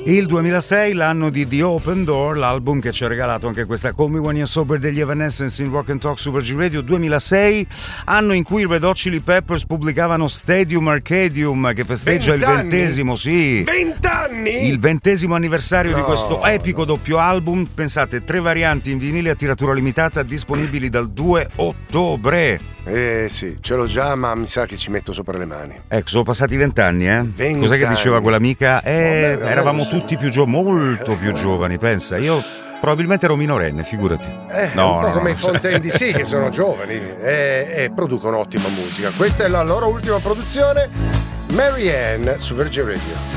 Il 2006, l'anno di The Open Door, l'album che ci ha regalato anche questa Call Me When You're Sober degli Evanescence in Rock and Talk su Virgin Radio. 2006, anno in cui i Red Hot Chili Peppers pubblicavano Stadium Arcadium, che festeggia il 20° sì. 20 anni? Il 20° anniversario di questo epico doppio album. Pensate, 3 varianti in vinile a tiratura limitata disponibili dal 2 ottobre. Sì, ce l'ho già, ma mi sa che ci metto sopra le mani. Ecco, sono passati 20 anni, eh? 20 Cos'è che diceva anni. quell'amica? Eravamo so. tutti più molto più giovani, pensa. Io probabilmente ero minorenne, figurati. Un po' come i Fontaine DC che sono giovani e producono ottima musica. Questa è la loro ultima produzione, Mary Ann su Virgin Radio.